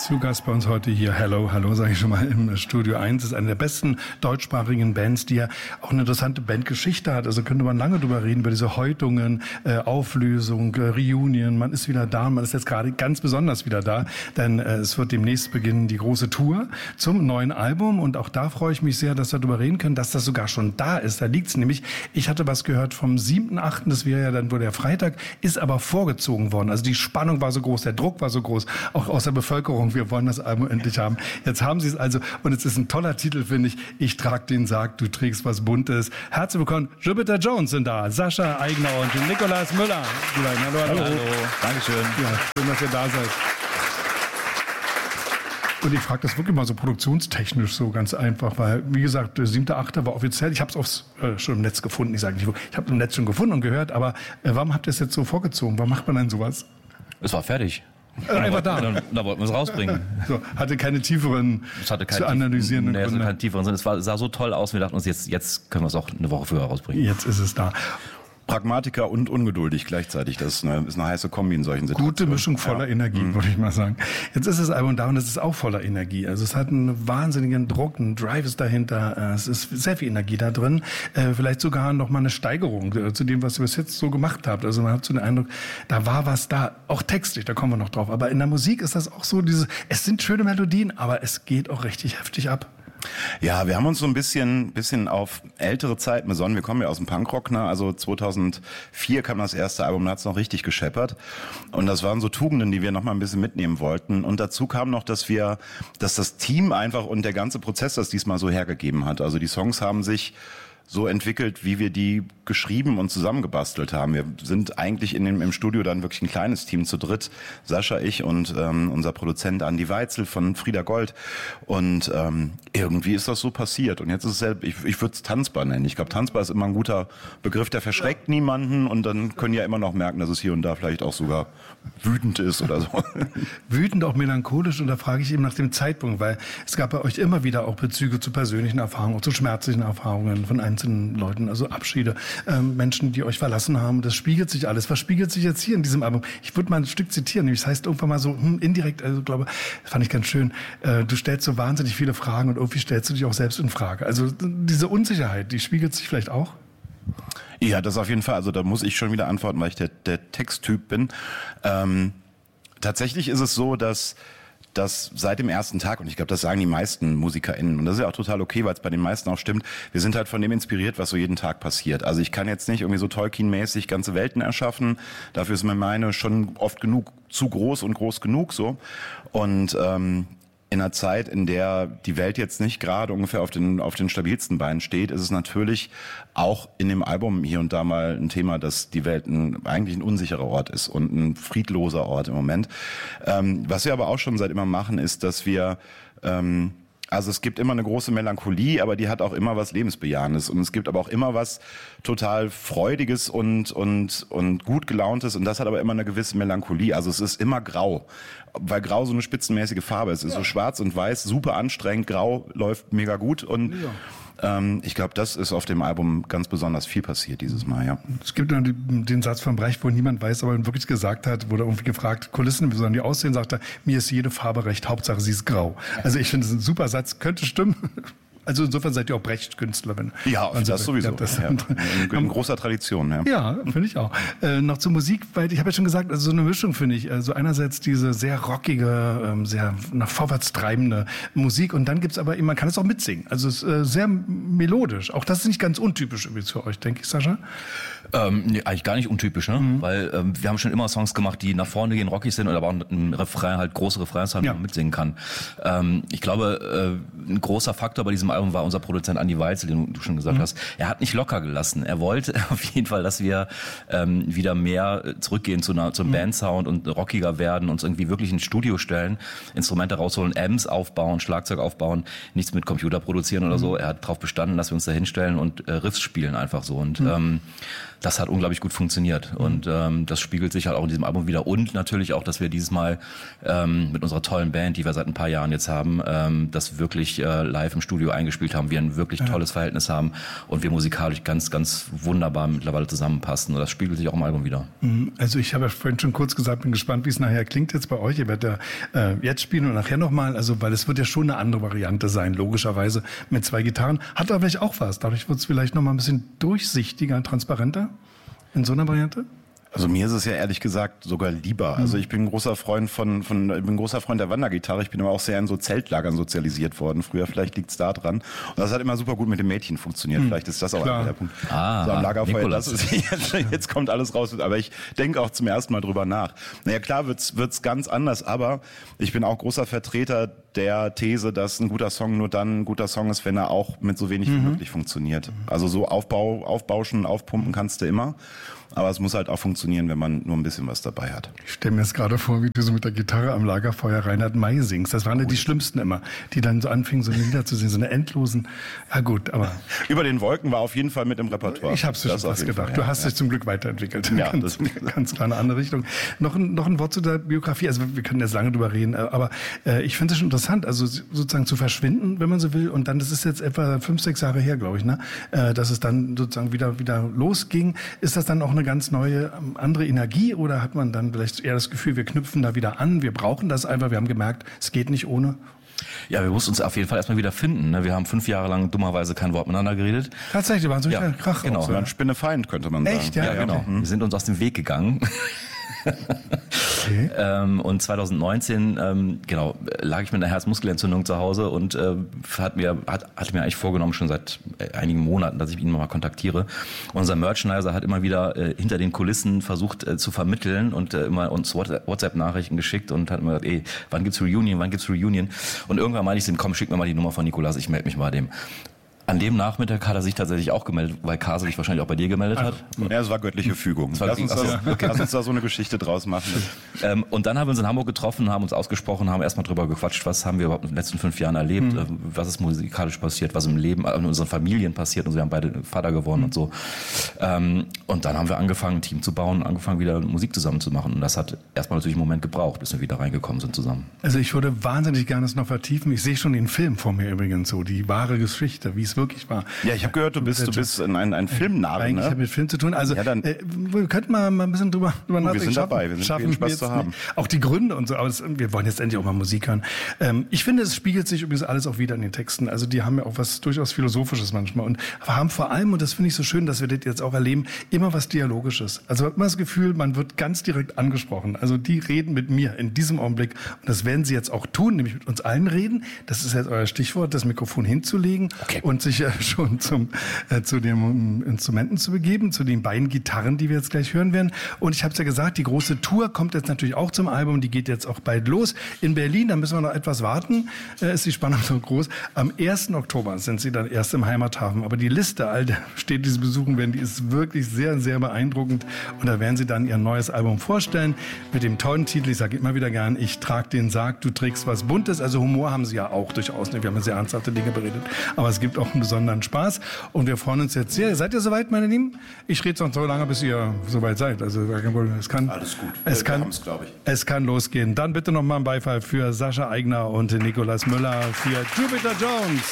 Zu Gast bei uns heute hier, hallo, sage ich schon mal, im Studio 1. Das ist eine der besten deutschsprachigen Bands, die ja auch eine interessante Bandgeschichte hat. Also könnte man lange drüber reden, über diese Häutungen, Auflösung, Reunion. Man ist wieder da, man ist jetzt gerade ganz besonders wieder da, denn es wird demnächst beginnen die große Tour zum neuen Album. Und auch da freue ich mich sehr, dass wir darüber reden können, dass das sogar schon da ist. Da liegt es nämlich, ich hatte was gehört vom 7.8., das wäre ja dann wohl der Freitag, ist aber vorgezogen worden. Also die Spannung war so groß, der Druck war so groß, auch aus der Bevölkerung. Wir wollen das Album endlich haben. Jetzt haben Sie es also und es ist ein toller Titel, finde ich. Ich trage den Sarg, du trägst was Buntes. Herzlich willkommen, Jupiter Jones sind da, Sascha Aigner und Nikolaus Müller. Hallo. Dankeschön. Ja, schön, dass ihr da seid. Und ich frage das wirklich mal so produktionstechnisch so ganz einfach, weil, wie gesagt, der 7.8. war offiziell. Ich habe es schon im Netz gefunden. Ich sage nicht, ich habe im Netz schon gefunden und gehört, aber warum habt ihr es jetzt so vorgezogen? Warum macht man denn sowas? Es war fertig. Einfach da. Da wollten wir es rausbringen. So, hatte keine tieferen zu analysierenden Gründe. Nee, keinen tieferen Sinn. Es sah so toll aus, wir dachten uns, jetzt können wir es auch eine Woche früher rausbringen. Jetzt ist es da. Pragmatiker und ungeduldig gleichzeitig. Das ist eine heiße Kombi in solchen Situationen. Gute Mischung voller Energie, würde ich mal sagen. Jetzt ist das Album da und es ist auch voller Energie. Also es hat einen wahnsinnigen Druck, ein Drive ist dahinter. Es ist sehr viel Energie da drin. Vielleicht sogar noch mal eine Steigerung zu dem, was ihr bis jetzt so gemacht habt. Also man hat so den Eindruck, da war was da. Auch textlich, da kommen wir noch drauf. Aber in der Musik ist das auch so, es sind schöne Melodien, aber es geht auch richtig heftig ab. Ja, wir haben uns so ein bisschen auf ältere Zeiten besonnen. Wir kommen ja aus dem Punkrock, ne? Also 2004 kam das erste Album, da hat's noch richtig gescheppert. Und das waren so Tugenden, die wir noch mal ein bisschen mitnehmen wollten. Und dazu kam noch, dass das Team einfach und der ganze Prozess das diesmal so hergegeben hat. Also die Songs haben sich so entwickelt, wie wir die geschrieben und zusammengebastelt haben. Wir sind eigentlich im Studio dann wirklich ein kleines Team zu dritt. Sascha, ich und unser Produzent Andi Weitzel von Frieda Gold. Und irgendwie ist das so passiert. Und jetzt ist es ich würde es tanzbar nennen. Ich glaube, tanzbar ist immer ein guter Begriff, der verschreckt niemanden. Und dann können ja immer noch merken, dass es hier und da vielleicht auch sogar wütend ist oder so. Wütend, auch melancholisch. Und da frage ich eben nach dem Zeitpunkt, weil es gab bei euch immer wieder auch Bezüge zu persönlichen Erfahrungen, auch zu schmerzlichen Erfahrungen von einzelnen Leuten, also Abschiede, Menschen, die euch verlassen haben. Das spiegelt sich alles. Was spiegelt sich jetzt hier in diesem Album? Ich würde mal ein Stück zitieren, nämlich das heißt irgendwann mal so indirekt, also glaube, das fand ich ganz schön, du stellst so wahnsinnig viele Fragen und irgendwie stellst du dich auch selbst in Frage. Also diese Unsicherheit, die spiegelt sich vielleicht auch? Ja, das auf jeden Fall. Also da muss ich schon wieder antworten, weil ich der Texttyp bin. Tatsächlich ist es so, dass seit dem ersten Tag, und ich glaube, das sagen die meisten MusikerInnen, und das ist ja auch total okay, weil es bei den meisten auch stimmt, wir sind halt von dem inspiriert, was so jeden Tag passiert. Also ich kann jetzt nicht irgendwie so Tolkien-mäßig ganze Welten erschaffen, dafür ist mir meine schon oft genug zu groß und groß genug so. Und in einer Zeit, in der die Welt jetzt nicht gerade ungefähr auf den stabilsten Beinen steht, ist es natürlich auch in dem Album hier und da mal ein Thema, dass die Welt eigentlich ein unsicherer Ort ist und ein friedloser Ort im Moment. Was wir aber auch schon seit immer machen, ist, dass wir also es gibt immer eine große Melancholie, aber die hat auch immer was Lebensbejahendes. Und es gibt aber auch immer was total Freudiges und gut Gelauntes. Und das hat aber immer eine gewisse Melancholie. Also es ist immer grau, weil grau so eine spitzenmäßige Farbe ist. Es ist so schwarz und weiß, super anstrengend. Grau läuft mega gut. Und ich glaube, das ist auf dem Album ganz besonders viel passiert dieses Mal, ja. Es gibt den Satz von Brecht, wo niemand weiß, aber er wirklich gesagt hat, wurde irgendwie gefragt, Kulissen, wie sollen die aussehen? Sagt er, mir ist jede Farbe recht, Hauptsache sie ist grau. Also ich finde, das ist ein super Satz, könnte stimmen. Also insofern seid ihr auch Brecht-Künstlerin. Ja, also das sowieso. In großer Tradition. Ja, finde ich auch. Noch zur Musik, weil ich habe ja schon gesagt, also so eine Mischung finde ich. Also einerseits diese sehr rockige, sehr nach vorwärts treibende Musik und dann gibt's aber eben, man kann es auch mitsingen. Also es ist sehr melodisch. Auch das ist nicht ganz untypisch übrigens für euch, denke ich, Sascha. Nee, eigentlich gar nicht untypisch, ne? Weil wir haben schon immer Songs gemacht, die nach vorne gehen, rockig sind, oder aber auch ein Refrain, halt große Refrains haben, die man mitsingen kann. Ich glaube, ein großer Faktor bei diesem Album war unser Produzent Andi Weitzel, den du schon gesagt hast. Er hat nicht locker gelassen. Er wollte auf jeden Fall, dass wir wieder mehr zurückgehen zum Bandsound und rockiger werden, uns irgendwie wirklich ins Studio stellen, Instrumente rausholen, Amps aufbauen, Schlagzeug aufbauen, nichts mit Computer produzieren oder so. Er hat darauf bestanden, dass wir uns da hinstellen und Riffs spielen einfach so. Und das hat unglaublich gut funktioniert. Und das spiegelt sich halt auch in diesem Album wieder. Und natürlich auch, dass wir dieses Mal mit unserer tollen Band, die wir seit ein paar Jahren jetzt haben, das wirklich live im Studio eingespielt haben. Wir ein wirklich tolles Verhältnis haben und wir musikalisch ganz, ganz wunderbar mittlerweile zusammenpassen. Und das spiegelt sich auch im Album wieder. Also ich habe ja vorhin schon kurz gesagt, bin gespannt, wie es nachher klingt jetzt bei euch. Ihr werdet ja jetzt spielen und nachher nochmal. Also weil es wird ja schon eine andere Variante sein, logischerweise mit 2 Gitarren. Hat aber vielleicht auch was. Dadurch wird es vielleicht nochmal ein bisschen durchsichtiger, transparenter in so einer Variante? Also mir ist es ja ehrlich gesagt sogar lieber. Also ich bin ein großer Freund der Wandergitarre. Ich bin aber auch sehr in so Zeltlagern sozialisiert worden. Früher, vielleicht liegt's da dran. Und das hat immer super gut mit den Mädchen funktioniert. Vielleicht ist das auch einer der Punkte. So am Lagerfeuer, das ist, jetzt kommt alles raus. Aber ich denke auch zum ersten Mal drüber nach. Naja, klar wird's ganz anders, aber ich bin auch großer Vertreter der These, dass ein guter Song nur dann ein guter Song ist, wenn er auch mit so wenig wie möglich funktioniert. Also so aufbauschen, aufpumpen kannst du immer. Aber es muss halt auch funktionieren, wenn man nur ein bisschen was dabei hat. Ich stelle mir jetzt gerade vor, wie du so mit der Gitarre am Lagerfeuer Reinhard May singst. Das waren ja die Schlimmsten immer, die dann so anfingen, so Lieder zu singen, so eine endlosen. Ja gut, aber... Über den Wolken war auf jeden Fall mit im Repertoire. Ich habe es schon fast gedacht. Du hast dich zum Glück weiterentwickelt. Ja, ganz klar eine andere Richtung. Noch ein Wort zu der Biografie. Also wir können jetzt lange drüber reden, aber ich finde es schon interessant, also sozusagen zu verschwinden, wenn man so will. Und dann, das ist jetzt etwa 5, 6 Jahre her, glaube ich, ne, dass es dann sozusagen wieder losging. Ist das dann auch eine ganz neue, andere Energie oder hat man dann vielleicht eher das Gefühl, wir knüpfen da wieder an, wir brauchen das einfach, wir haben gemerkt, es geht nicht ohne? Ja, wir mussten uns auf jeden Fall erstmal wieder finden. Ne? Wir haben 5 Jahre lang dummerweise kein Wort miteinander geredet. Tatsächlich, waren so ein Krach. Genau. So ein Spinnefeind, könnte man sagen. Echt? Ja, genau. Wir sind uns aus dem Weg gegangen. Okay. Und 2019 lag ich mit einer Herzmuskelentzündung zu Hause und hatte mir eigentlich vorgenommen, schon seit einigen Monaten, dass ich ihn mal kontaktiere. Unser Merchandiser hat immer wieder hinter den Kulissen versucht zu vermitteln und immer uns WhatsApp-Nachrichten geschickt und hat immer gesagt, wann gibt's Reunion? Und irgendwann meinte ich ihm, komm, schick mir mal die Nummer von Nicolas, ich melde mich mal dem. An dem Nachmittag hat er sich tatsächlich auch gemeldet, weil Kase sich wahrscheinlich auch bei dir gemeldet hat. Ja, es war göttliche Fügung. Lass uns da so eine Geschichte draus machen. Und dann haben wir uns in Hamburg getroffen, haben uns ausgesprochen, haben erstmal drüber gequatscht, was haben wir überhaupt in den letzten 5 Jahren erlebt, was ist musikalisch passiert, was im Leben, in unseren Familien passiert. Und wir haben beide Vater geworden und so. Und dann haben wir angefangen, ein Team zu bauen, angefangen wieder Musik zusammen zu machen. Und das hat erstmal natürlich einen Moment gebraucht, bis wir wieder reingekommen sind zusammen. Also ich würde wahnsinnig gerne das noch vertiefen. Ich sehe schon den Film vor mir übrigens so, die wahre Geschichte, wie es wirklich war. Ja, ich habe gehört, du bist ein Filmnarr. Eigentlich hat mit Film zu tun. Also ja, dann, wir könnten mal ein bisschen drüber nachdenken. Wir sind dabei, wir sind viel Spaß zu haben. Auch die Gründe und so, aber wir wollen jetzt endlich auch mal Musik hören. Ich finde, es spiegelt sich übrigens alles auch wieder in den Texten. Also die haben ja auch was durchaus Philosophisches manchmal und haben vor allem, und das finde ich so schön, dass wir das jetzt auch erleben, immer was Dialogisches. Also man hat immer das Gefühl, man wird ganz direkt angesprochen. Also die reden mit mir in diesem Augenblick und das werden sie jetzt auch tun, nämlich mit uns allen reden. Das ist jetzt euer Stichwort, das Mikrofon hinzulegen und sich schon zu den Instrumenten zu begeben, zu den beiden Gitarren, die wir jetzt gleich hören werden. Und ich habe es ja gesagt, die große Tour kommt jetzt natürlich auch zum Album, die geht jetzt auch bald los. In Berlin, da müssen wir noch etwas warten, ist die Spannung so groß. Am 1. Oktober sind sie dann erst im Heimathafen. Aber die Liste all der Städte, die sie besuchen werden, die ist wirklich sehr, sehr beeindruckend. Und da werden sie dann ihr neues Album vorstellen mit dem tollen Titel, ich sage immer wieder gern, ich trage den Sarg, du trägst was Buntes. Also Humor haben sie ja auch durchaus. Wir haben ja sehr ernsthafte Dinge beredet. Aber es gibt auch einen besonderen Spaß und wir freuen uns jetzt sehr. Seid ihr soweit, meine Lieben? Ich rede sonst so lange, bis ihr soweit seid. Also es kann, alles gut. Es kann losgehen. Dann bitte noch mal einen Beifall für Sascha Aigner und Nicolas Müller für Jupiter Jones.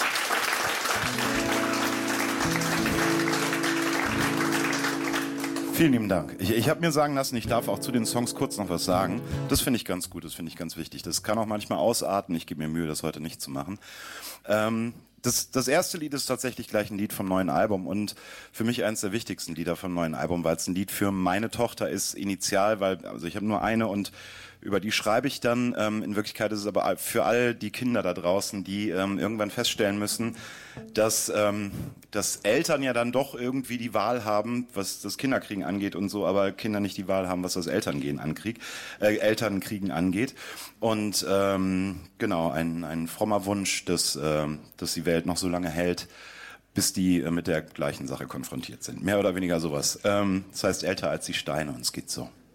Vielen lieben Dank. Ich habe mir sagen lassen, ich darf auch zu den Songs kurz noch was sagen. Das finde ich ganz gut, das finde ich ganz wichtig. Das kann auch manchmal ausarten. Ich gebe mir Mühe, das heute nicht zu machen. Das erste Lied ist tatsächlich gleich ein Lied vom neuen Album und für mich eines der wichtigsten Lieder vom neuen Album, weil es ein Lied für meine Tochter ist, initial, also ich habe nur eine und über die schreibe ich dann. In Wirklichkeit ist es aber für all die Kinder da draußen, die irgendwann feststellen müssen, dass Eltern ja dann doch irgendwie die Wahl haben, was das Kinderkriegen angeht und so, aber Kinder nicht die Wahl haben, was das Elternkriegen angeht. Und genau, ein frommer Wunsch, dass die Welt noch so lange hält, bis die mit der gleichen Sache konfrontiert sind. Mehr oder weniger sowas. Das heißt, älter als die Steine und es geht so.